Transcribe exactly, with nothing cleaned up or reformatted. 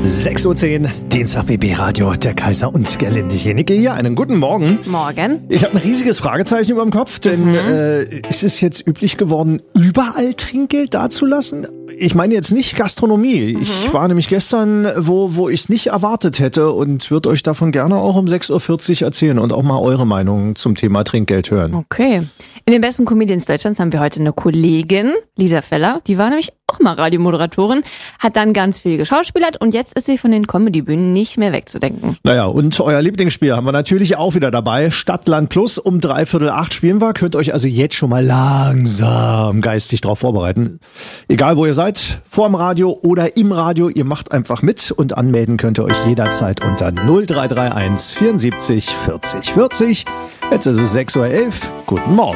sechs Uhr zehn, Dienstag B B Radio, der Kaiser und Gerlinde Jenike hier. Einen guten Morgen. Morgen. Ich habe ein riesiges Fragezeichen über dem Kopf, denn mhm. äh, ist es jetzt üblich geworden, überall Trinkgeld dazulassen? Ich meine jetzt nicht Gastronomie. Mhm. Ich war nämlich gestern, wo, wo ich es nicht erwartet hätte und würde euch davon gerne auch um sechs Uhr vierzig erzählen und auch mal eure Meinung zum Thema Trinkgeld hören. Okay. In den besten Comedians Deutschlands haben wir heute eine Kollegin, Lisa Feller. Die war nämlich auch mal Radiomoderatorin, hat dann ganz viel geschauspielert und jetzt ist sie von den Comedybühnen nicht mehr wegzudenken. Naja, und euer Lieblingsspiel haben wir natürlich auch wieder dabei. Stadt, Land, Plus um dreiviertel acht spielen wir. Könnt euch also jetzt schon mal langsam geistig drauf vorbereiten. Egal wo ihr seid, vorm Radio oder im Radio, ihr macht einfach mit und anmelden könnt ihr euch jederzeit unter null drei drei eins vierundsiebzig vierzig vierzig. Jetzt ist es sechs Uhr elf. Guten Morgen.